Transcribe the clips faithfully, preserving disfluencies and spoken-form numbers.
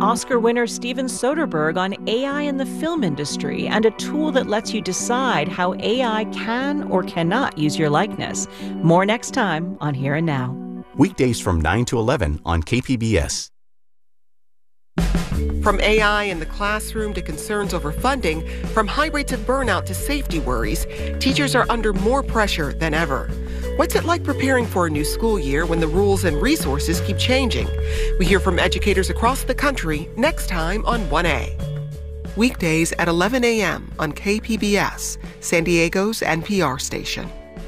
Oscar winner Steven Soderbergh on A I in the film industry and a tool that lets you decide how A I can or cannot use your likeness. More next time on Here and Now. Weekdays from nine to eleven on K P B S. From A I in the classroom to concerns over funding, from high rates of burnout to safety worries, teachers are under more pressure than ever. What's it like preparing for a new school year when the rules and resources keep changing? We hear from educators across the country next time on one A. Weekdays at eleven a.m. on K P B S, San Diego's N P R station.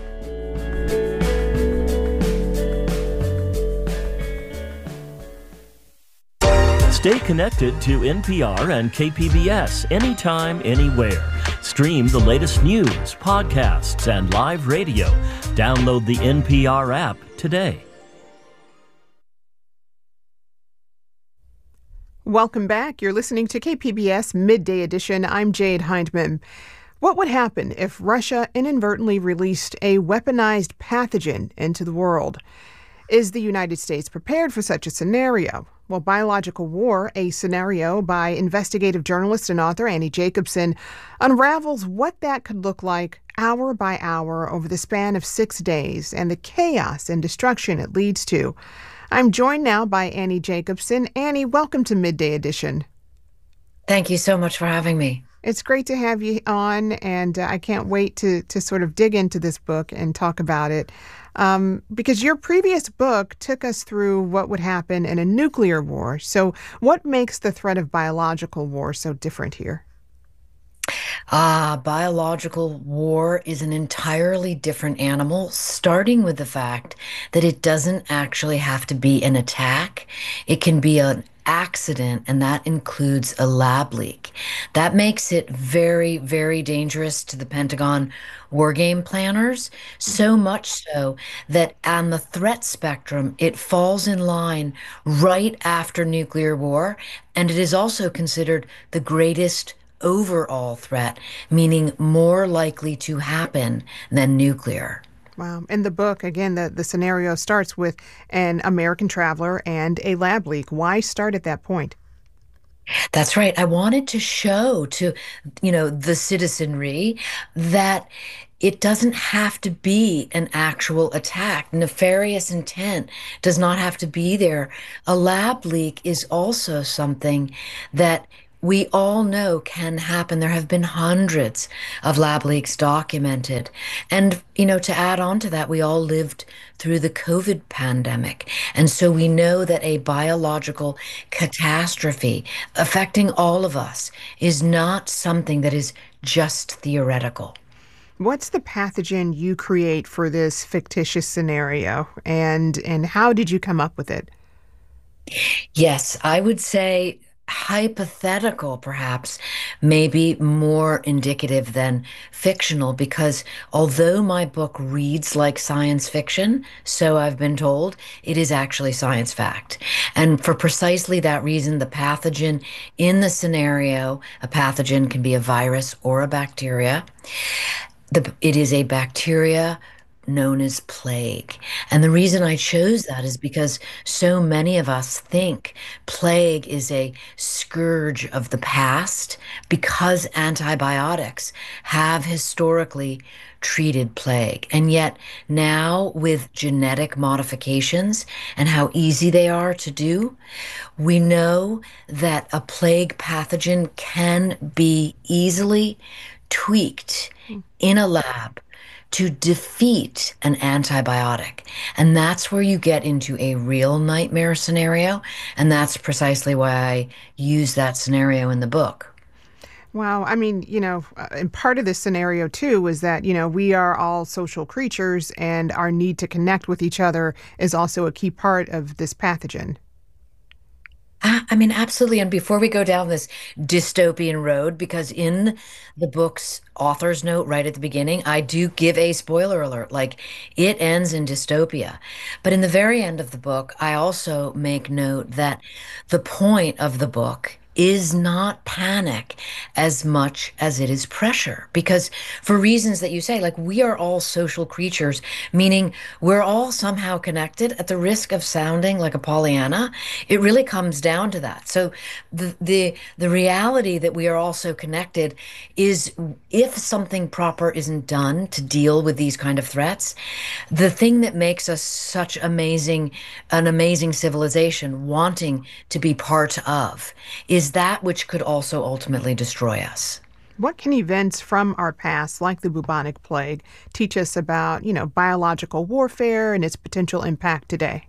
Stay connected to N P R and K P B S anytime, anywhere. Stream the latest news, podcasts, and live radio. Download the N P R app today. Welcome back. You're listening to K P B S Midday Edition. I'm Jade Hindman. What would happen if Russia inadvertently released a weaponized pathogen into the world? Is the United States prepared for such a scenario? Well, Biological War, a scenario by investigative journalist and author Annie Jacobsen, unravels what that could look like hour by hour over the span of six days and the chaos and destruction it leads to. I'm joined now by Annie Jacobsen. Annie, welcome to Midday Edition. Thank you so much for having me. It's great to have you on, and uh, I can't wait to to sort of dig into this book and talk about it. Um, because your previous book took us through what would happen in a nuclear war. So what makes the threat of biological war so different here? Ah, biological war is an entirely different animal, starting with the fact that it doesn't actually have to be an attack. It can be an accident, and that includes a lab leak. That makes it very, very dangerous to the Pentagon war game planners, so much so that on the threat spectrum, it falls in line right after nuclear war, and it is also considered the greatest overall threat, meaning more likely to happen than nuclear. Wow. In the book, again, the, the scenario starts with an American traveler and a lab leak. Why start at that point? That's right. I wanted to show to, you know, the citizenry that it doesn't have to be an actual attack. Nefarious intent does not have to be there. A lab leak is also something that we all know can happen. There have been hundreds of lab leaks documented. And, you know, to add on to that, we all lived through the COVID pandemic. And so we know that a biological catastrophe affecting all of us is not something that is just theoretical. What's the pathogen you create for this fictitious scenario, and and how did you come up with it? Yes, I would say hypothetical, perhaps, maybe more indicative than fictional, because although my book reads like science fiction, so I've been told, it is actually science fact. And for precisely that reason, the pathogen in the scenario, a pathogen can be a virus or a bacteria. The, it is a bacteria known as plague. And the reason I chose that is because so many of us think plague is a scourge of the past because antibiotics have historically treated plague. And yet now, with genetic modifications and how easy they are to do, we know that a plague pathogen can be easily tweaked in a lab to defeat an antibiotic. And that's where you get into a real nightmare scenario. And that's precisely why I use that scenario in the book. Wow. I mean, you know, and part of this scenario, too, is that, you know, we are all social creatures and our need to connect with each other is also a key part of this pathogen. I mean, absolutely. And before we go down this dystopian road, because in the book's author's note right at the beginning, I do give a spoiler alert, like it ends in dystopia. But in the very end of the book, I also make note that the point of the book is not panic as much as it is pressure. Because for reasons that you say, like we are all social creatures, meaning we're all somehow connected at the risk of sounding like a Pollyanna. It really comes down to that. So the the the reality that we are all so connected is if something proper isn't done to deal with these kind of threats, the thing that makes us such amazing, an amazing civilization wanting to be part of is that which could also ultimately destroy us. What can events from our past, like the bubonic plague, teach us about, you know, biological warfare and its potential impact today?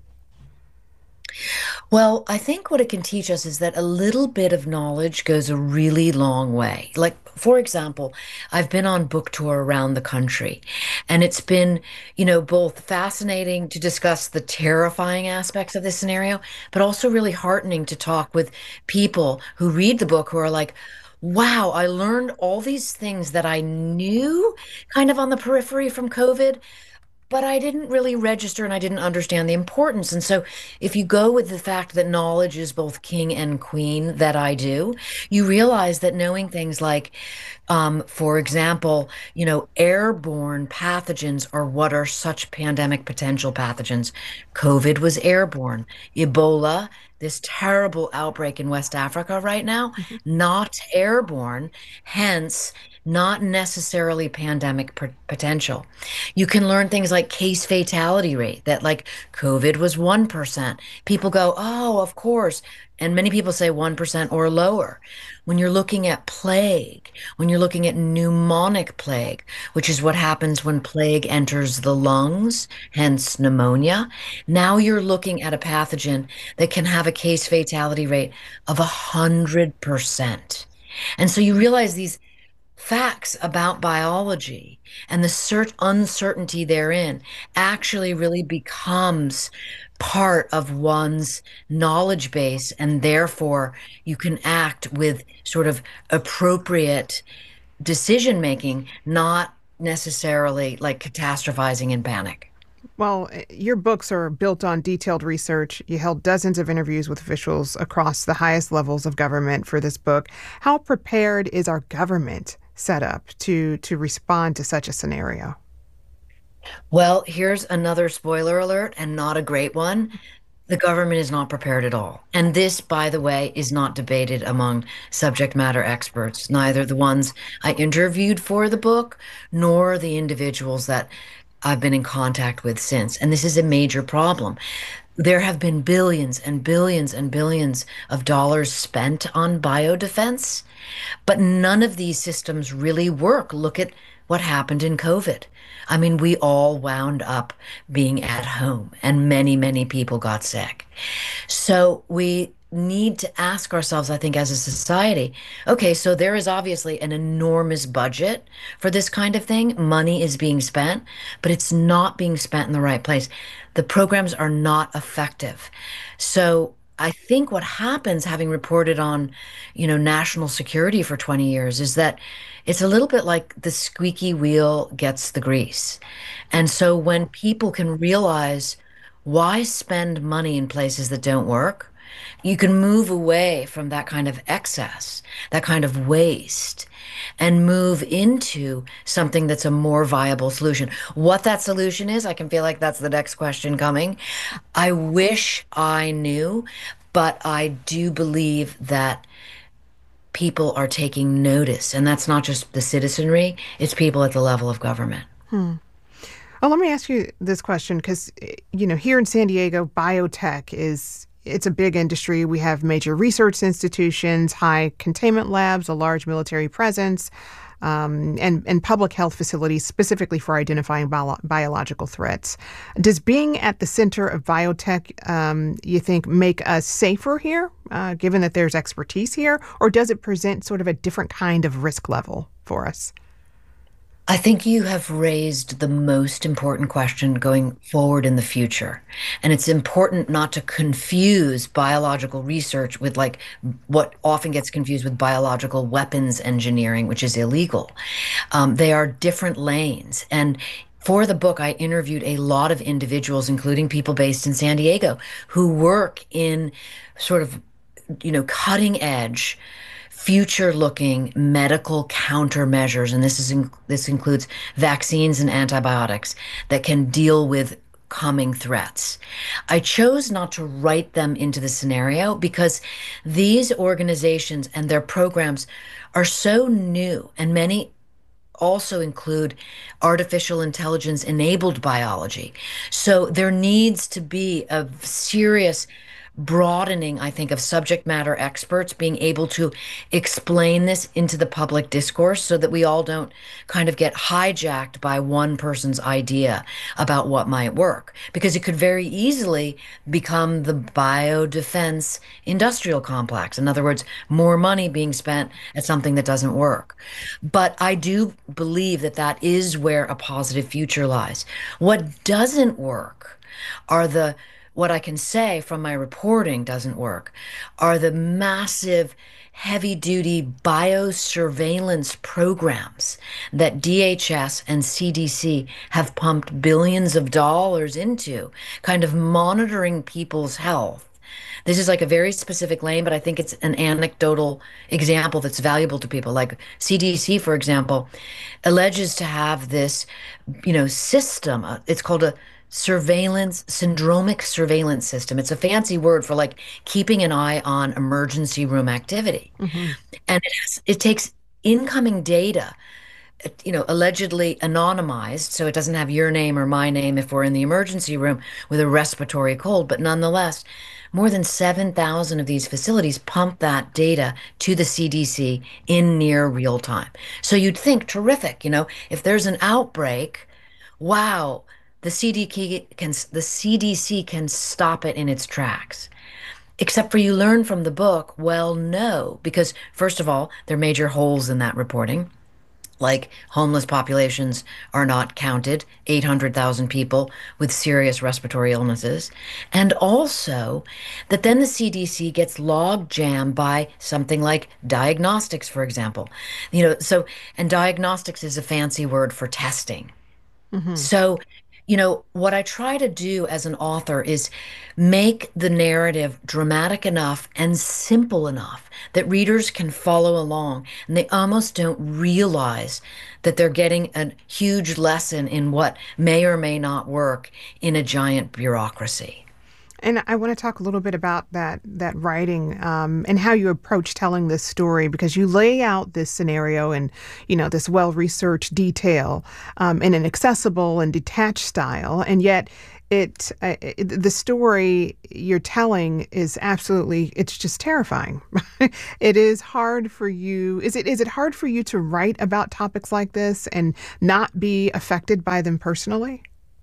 Well, I think what it can teach us is that a little bit of knowledge goes a really long way. Like, for example, I've been on book tour around the country, and it's been, you know, both fascinating to discuss the terrifying aspects of this scenario, but also really heartening to talk with people who read the book who are like, wow, I learned all these things that I knew kind of on the periphery from COVID, but I didn't really register and I didn't understand the importance. And so if you go with the fact that knowledge is both king and queen, that I do, you realize that knowing things like, um, for example, you know, airborne pathogens are what are such pandemic potential pathogens. COVID was airborne. Ebola, this terrible outbreak in West Africa right now, mm-hmm. not airborne, hence not necessarily pandemic p- potential. You can learn things like case fatality rate, that like COVID was one percent. People go, oh, of course. And many people say one percent or lower. When you're looking at plague, when you're looking at pneumonic plague, which is what happens when plague enters the lungs, hence pneumonia, now you're looking at a pathogen that can have a case fatality rate of one hundred percent. And so you realize these facts about biology and the cert- uncertainty therein actually really becomes part of one's knowledge base, and therefore you can act with sort of appropriate decision making, not necessarily like catastrophizing in panic. Well, your books are built on detailed research. You held dozens of interviews with officials across the highest levels of government for this book. How prepared is our government set up to to respond to such a scenario? Well, here's another spoiler alert, and not a great one. The government is not prepared at all. And this, by the way, is not debated among subject matter experts, neither the ones I interviewed for the book, nor the individuals that I've been in contact with since. And this is a major problem. There have been billions and billions and billions of dollars spent on biodefense, but none of these systems really work. Look at what happened in COVID. I mean, we all wound up being at home, and many, many people got sick. So we need to ask ourselves, I think, as a society, okay, so there is obviously an enormous budget for this kind of thing. Money is being spent, but it's not being spent in the right place. The programs are not effective. So I think what happens, having reported on, you know, national security for twenty years, is that it's a little bit like the squeaky wheel gets the grease. And so when people can realize, why spend money in places that don't work, you can move away from that kind of excess, that kind of waste, and move into something that's a more viable solution. What that solution is, I can feel like that's the next question coming. I wish I knew, but I do believe that people are taking notice, and that's not just the citizenry, it's people at the level of government. Hmm. Well, let me ask you this question, because, you know, here in San Diego, biotech is it's a big industry. We have major research institutions, high containment labs, a large military presence, um, and, and public health facilities specifically for identifying bio- biological threats. Does being at the center of biotech, um, you think, make us safer here, uh, given that there's expertise here, or does it present sort of a different kind of risk level for us? I think you have raised the most important question going forward in the future. And it's important not to confuse biological research with like what often gets confused with biological weapons engineering, which is illegal. Um, they are different lanes. And for the book, I interviewed a lot of individuals, including people based in San Diego, who work in sort of you know, cutting edge, future-looking medical countermeasures, and this is in, this includes vaccines and antibiotics that can deal with coming threats. I chose not to write them into the scenario because these organizations and their programs are so new, and many also include artificial intelligence enabled biology. So there needs to be a serious broadening, I think, of subject matter experts being able to explain this into the public discourse so that we all don't kind of get hijacked by one person's idea about what might work. Because it could very easily become the biodefense industrial complex. In other words, more money being spent at something that doesn't work. But I do believe that that is where a positive future lies. What doesn't work are the what I can say from my reporting doesn't work, are the massive, heavy-duty biosurveillance programs that D H S and C D C have pumped billions of dollars into, kind of monitoring people's health. This is like a very specific lane, but I think it's an anecdotal example that's valuable to people. Like C D C, for example, alleges to have this, you know, system. Uh, it's called a surveillance, syndromic surveillance system. It's a fancy word for like keeping an eye on emergency room activity. Mm-hmm. And it has, it takes incoming data, you know, allegedly anonymized, so it doesn't have your name or my name if we're in the emergency room with a respiratory cold, but nonetheless, more than seven thousand of these facilities pump that data to the C D C in near real time. So you'd think, terrific, you know, if there's an outbreak, wow, the C D C can, the C D C can stop it in its tracks. Except for you learn from the book, well, no, because first of all, there are major holes in that reporting. Like homeless populations are not counted, eight hundred thousand people with serious respiratory illnesses. And also that then the C D C gets log jammed by something like diagnostics, for example. You know, so, and diagnostics is a fancy word for testing. Mm-hmm. So, you know, what I try to do as an author is make the narrative dramatic enough and simple enough that readers can follow along, and they almost don't realize that they're getting a huge lesson in what may or may not work in a giant bureaucracy. And I want to talk a little bit about that that writing um, and how you approach telling this story, because you lay out this scenario in, you know, this well-researched detail um, in an accessible and detached style, and yet it, uh, it the story you're telling is absolutely, it's just terrifying. It is hard for you. Is it is it hard for you to write about topics like this and not be affected by them personally?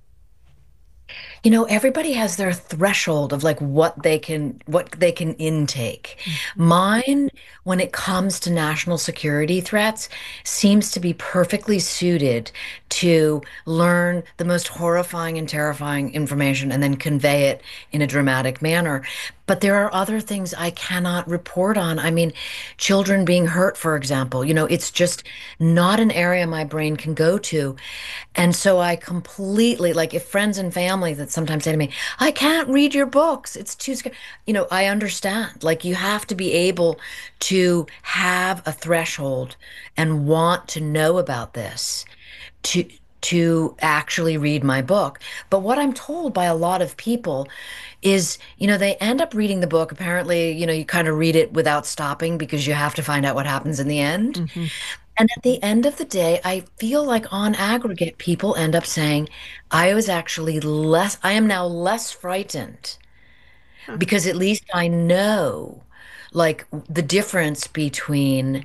You know, everybody has their threshold of like what they can what they can intake. Mm-hmm. Mine, when it comes to national security threats, seems to be perfectly suited to learn the most horrifying and terrifying information and then convey it in a dramatic manner. But there are other things I cannot report on. I mean, children being hurt, for example, you know, it's just not an area my brain can go to. And so I completely, like if friends and family that sometimes say to me, I can't read your books, it's too scary. You know, I understand. Like you have to be able to have a threshold and want to know about this to to actually read my book. But what I'm told by a lot of people is, you know, they end up reading the book. Apparently, you know, you kind of read it without stopping because you have to find out what happens in the end. Mm-hmm. And at the end of the day, I feel like on aggregate, people end up saying, I was actually less, I am now less frightened huh. because at least I know like the difference between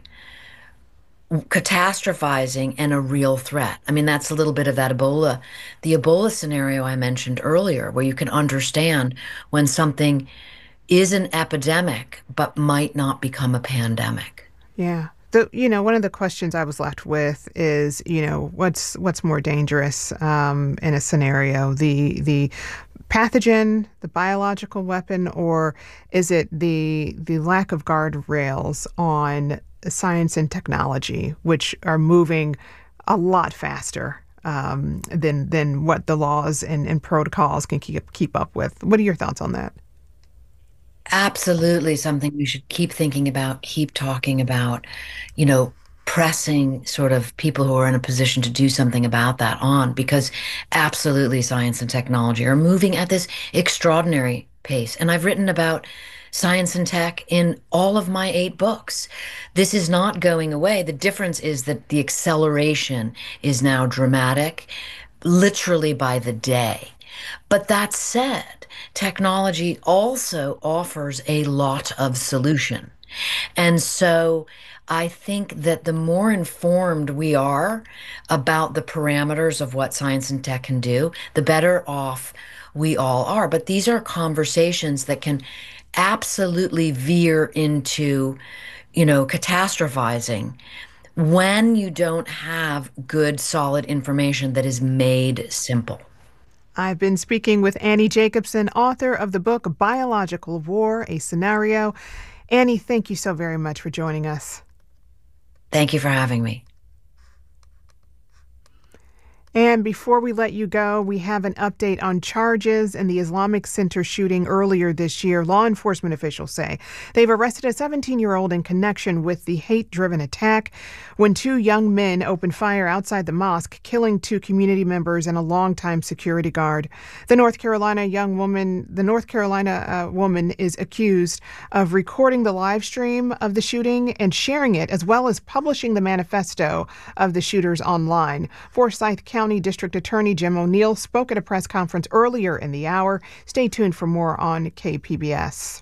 catastrophizing and a real threat. I mean, that's a little bit of that Ebola, the Ebola scenario I mentioned earlier, where you can understand when something is an epidemic, but might not become a pandemic. Yeah. The, you know, one of the questions I was left with is, you know, what's what's more dangerous um, in a scenario, the the pathogen, the biological weapon, or is it the the lack of guardrails on science and technology, which are moving a lot faster um, than than what the laws and, and protocols can keep keep up with? What are your thoughts on that? Absolutely something we should keep thinking about, keep talking about, you know, pressing sort of people who are in a position to do something about that on, because absolutely science and technology are moving at this extraordinary pace. And I've written about science and tech in all of my eight books. This is not going away. The difference is that the acceleration is now dramatic, literally by the day. But that said, technology also offers a lot of solution. And so I think that the more informed we are about the parameters of what science and tech can do, the better off we all are. But these are conversations that can absolutely veer into, you know, catastrophizing when you don't have good, solid information that is made simple. I've been speaking with Annie Jacobsen, author of the book Biological War, A Scenario. Annie, thank you so very much for joining us. Thank you for having me. And before we let you go, we have an update on charges in the Islamic Center shooting earlier this year. Law enforcement officials say they've arrested a seventeen-year-old in connection with the hate-driven attack when two young men opened fire outside the mosque, killing two community members and a longtime security guard. The North Carolina young woman, the North Carolina uh, woman is accused of recording the live stream of the shooting and sharing it, as well as publishing the manifesto of the shooters online. Forsyth County District Attorney Jim O'Neill spoke at a press conference earlier in the hour. Stay tuned for more on K P B S.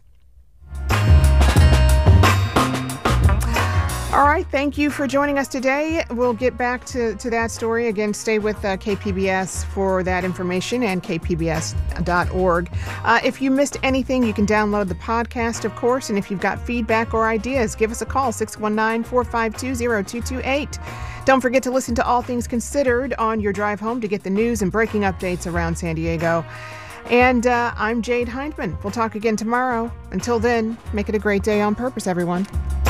All right, thank you for joining us today. We'll get back to, to that story. Again, stay with uh, K P B S for that information and k p b s dot org. Uh, if you missed anything, you can download the podcast, of course. And if you've got feedback or ideas, give us a call, six one nine, four five two, zero two two eight. Don't forget to listen to All Things Considered on your drive home to get the news and breaking updates around San Diego. And uh, I'm Jade Hindman. We'll talk again tomorrow. Until then, make it a great day on purpose, everyone.